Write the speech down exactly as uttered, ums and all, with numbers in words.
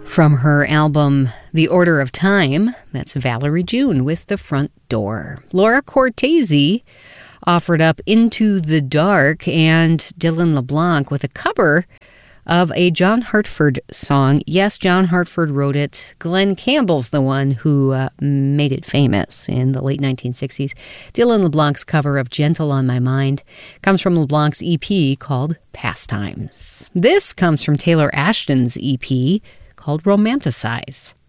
From her album, The Order of Time, that's Valerie June with The Front Door. Laura Cortese offered up Into the Dark, and Dylan LeBlanc with a cover of a John Hartford song. Yes, John Hartford wrote it. Glenn Campbell's the one who uh, made it famous in the late nineteen sixties. Dylan LeBlanc's cover of Gentle on My Mind comes from LeBlanc's E P called Pastimes. This comes from Taylor Ashton's E P called Romanticize.